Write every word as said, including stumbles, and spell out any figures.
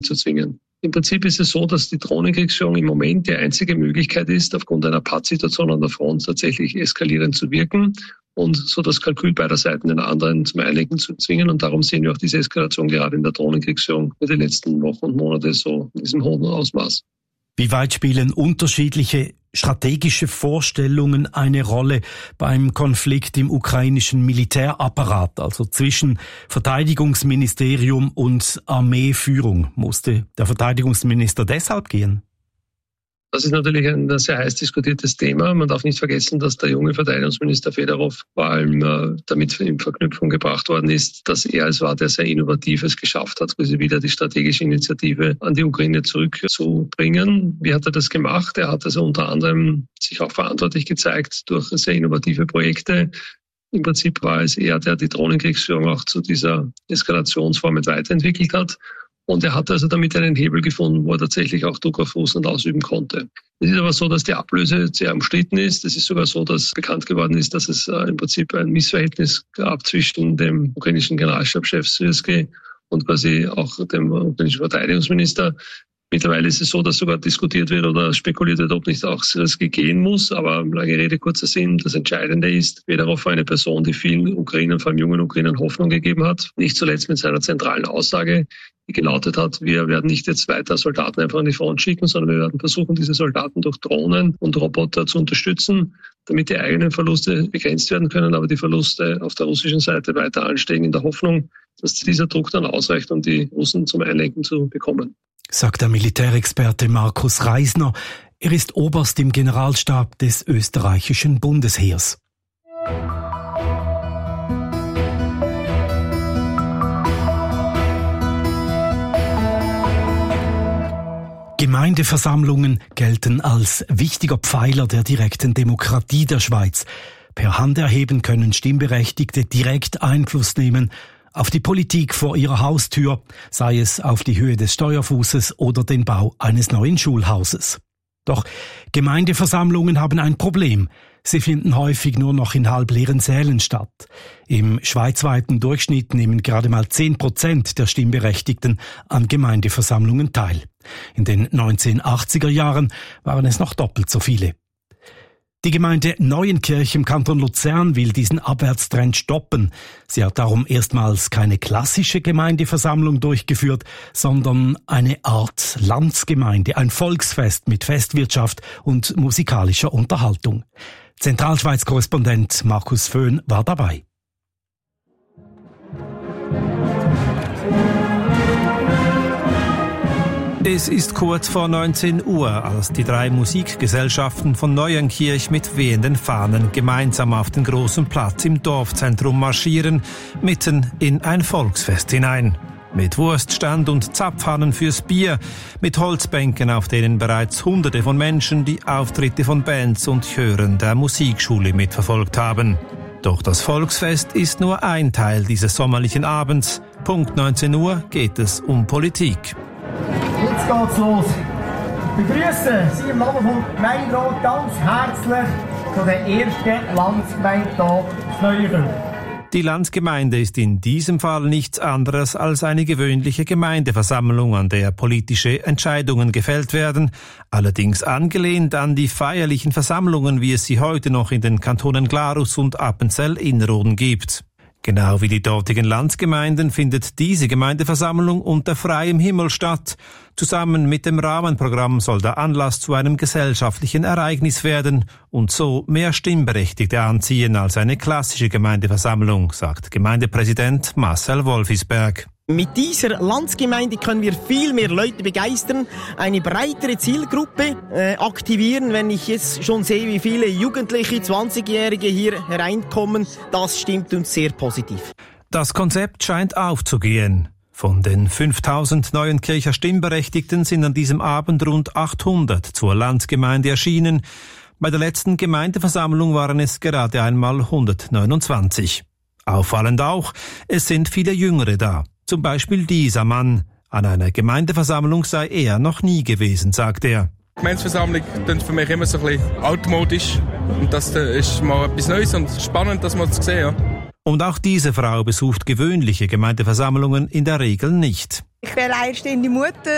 zu zwingen. Im Prinzip ist es so, dass die Drohnenkriegsführung im Moment die einzige Möglichkeit ist, aufgrund einer Pattsituation an der Front tatsächlich eskalierend zu wirken und so das Kalkül beider Seiten den anderen zum Einlenken zu zwingen. Und darum sehen wir auch diese Eskalation gerade in der Drohnenkriegsführung in den letzten Wochen und Monaten so in diesem hohen Ausmaß. Wie weit spielen unterschiedliche strategische Vorstellungen eine Rolle beim Konflikt im ukrainischen Militärapparat, also zwischen Verteidigungsministerium und Armeeführung? Musste der Verteidigungsminister deshalb gehen? Das ist natürlich ein sehr heiß diskutiertes Thema. Man darf nicht vergessen, dass der junge Verteidigungsminister Fedorov vor allem äh, damit in Verknüpfung gebracht worden ist, dass er es war, der sehr Innovatives geschafft hat, quasi wieder die strategische Initiative an die Ukraine zurückzubringen. Wie hat er das gemacht? Er hat also unter anderem sich auch verantwortlich gezeigt durch sehr innovative Projekte. Im Prinzip war es er, der die Drohnenkriegsführung auch zu dieser Eskalationsform weiterentwickelt hat. Und er hat also damit einen Hebel gefunden, wo er tatsächlich auch Druck auf Russland ausüben konnte. Es ist aber so, dass die Ablöse sehr umstritten ist. Es ist sogar so, dass bekannt geworden ist, dass es äh, im Prinzip ein Missverhältnis gab zwischen dem ukrainischen Generalstabschef Syrský und quasi auch dem ukrainischen Verteidigungsminister. Mittlerweile ist es so, dass sogar diskutiert wird oder spekuliert wird, ob nicht auch Syrský gehen muss. Aber lange Rede, kurzer Sinn. Das Entscheidende ist, Fedorov war eine Person, die vielen Ukrainern, vor allem jungen Ukrainern, Hoffnung gegeben hat. Nicht zuletzt mit seiner zentralen Aussage, die gelautet hat, wir werden nicht jetzt weiter Soldaten einfach an die Front schicken, sondern wir werden versuchen, diese Soldaten durch Drohnen und Roboter zu unterstützen, damit die eigenen Verluste begrenzt werden können, aber die Verluste auf der russischen Seite weiter ansteigen, in der Hoffnung, dass dieser Druck dann ausreicht, um die Russen zum Einlenken zu bekommen. Sagt der Militärexperte Markus Reisner. Er ist Oberst im Generalstab des österreichischen Bundesheers. Gemeindeversammlungen gelten als wichtiger Pfeiler der direkten Demokratie der Schweiz. Per Handerheben können Stimmberechtigte direkt Einfluss nehmen auf die Politik vor ihrer Haustür, sei es auf die Höhe des Steuerfußes oder den Bau eines neuen Schulhauses. Doch Gemeindeversammlungen haben ein Problem. Sie finden häufig nur noch in halbleeren Sälen statt. Im schweizweiten Durchschnitt nehmen gerade mal zehn Prozent der Stimmberechtigten an Gemeindeversammlungen teil. In den neunzehnhundertachtziger Jahren waren es noch doppelt so viele. Die Gemeinde Neuenkirch im Kanton Luzern will diesen Abwärtstrend stoppen. Sie hat darum erstmals keine klassische Gemeindeversammlung durchgeführt, sondern eine Art Landsgemeinde, ein Volksfest mit Festwirtschaft und musikalischer Unterhaltung. Zentralschweiz-Korrespondent Markus Föhn war dabei. Es ist kurz vor neunzehn Uhr, als die drei Musikgesellschaften von Neuenkirch mit wehenden Fahnen gemeinsam auf den großen Platz im Dorfzentrum marschieren, mitten in ein Volksfest hinein. Mit Wurststand und Zapfhannen fürs Bier, mit Holzbänken, auf denen bereits Hunderte von Menschen die Auftritte von Bands und Chören der Musikschule mitverfolgt haben. Doch das Volksfest ist nur ein Teil dieses sommerlichen Abends. Punkt neunzehn Uhr geht es um Politik. Jetzt geht's los. Ich begrüße Sie im Namen von Gemeinderat ganz herzlich zu den ersten Landsgemeindetag des Neuenkirch. Die Landsgemeinde ist in diesem Fall nichts anderes als eine gewöhnliche Gemeindeversammlung, an der politische Entscheidungen gefällt werden, allerdings angelehnt an die feierlichen Versammlungen, wie es sie heute noch in den Kantonen Glarus und Appenzell-Innerrhoden gibt. Genau wie die dortigen Landsgemeinden findet diese Gemeindeversammlung unter freiem Himmel statt. Zusammen mit dem Rahmenprogramm soll der Anlass zu einem gesellschaftlichen Ereignis werden und so mehr Stimmberechtigte anziehen als eine klassische Gemeindeversammlung, sagt Gemeindepräsident Marcel Wolfisberg. Mit dieser Landsgemeinde können wir viel mehr Leute begeistern, eine breitere Zielgruppe äh, aktivieren. Wenn ich jetzt schon sehe, wie viele Jugendliche, zwanzigjährige hier hereinkommen, das stimmt uns sehr positiv. Das Konzept scheint aufzugehen. Von den fünftausend Neuenkircher Stimmberechtigten sind an diesem Abend rund achthundert zur Landsgemeinde erschienen. Bei der letzten Gemeindeversammlung waren es gerade einmal hundertneunundzwanzig. Auffallend auch, es sind viele Jüngere da. Zum Beispiel dieser Mann. An einer Gemeindeversammlung sei er noch nie gewesen, sagt er. Die Gemeindeversammlung klingt für mich immer so ein bisschen altmodisch. Und das ist mal etwas Neues und spannend, das mal zu sehen. Ja. Und auch diese Frau besucht gewöhnliche Gemeindeversammlungen in der Regel nicht. Ich bin alleinerziehende Mutter